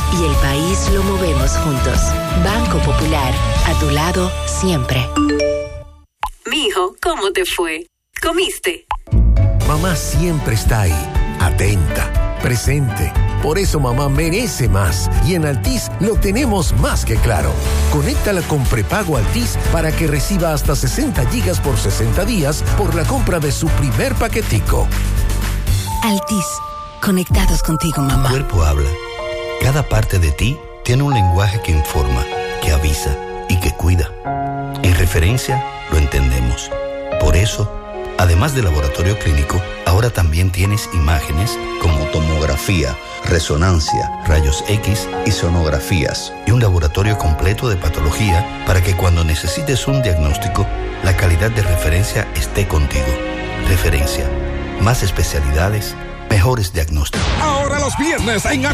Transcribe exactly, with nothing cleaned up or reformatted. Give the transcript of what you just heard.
y el país lo movemos juntos. Banco Popular, a tu lado siempre. Mijo, ¿cómo te fue? ¿Comiste? Mamá siempre está ahí, atenta, presente. Por eso mamá merece más. Y en Altis lo tenemos más que claro. Conéctala con prepago Altis para que reciba hasta sesenta gigas por sesenta días por la compra de su primer paquetico. Altis, conectados contigo, mamá. Tu cuerpo habla. Cada parte de ti tiene un lenguaje que informa, que avisa y que cuida. En Referencia lo entendemos. Por eso, además de laboratorio clínico, ahora también tienes imágenes como tomografía, resonancia, rayos X y sonografías, y un laboratorio completo de patología para que cuando necesites un diagnóstico, la calidad de Referencia esté contigo. Referencia. Más especialidades, mejores diagnósticos. Ahora los viernes en